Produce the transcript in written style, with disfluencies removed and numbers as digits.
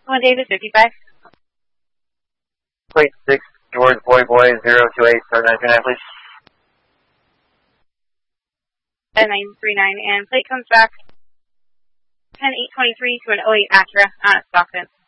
1 Davis 55. Plate 6, George Boy 028, 7939, please. 7939, and plate comes back 10823 to an 08 Acura, Stockton.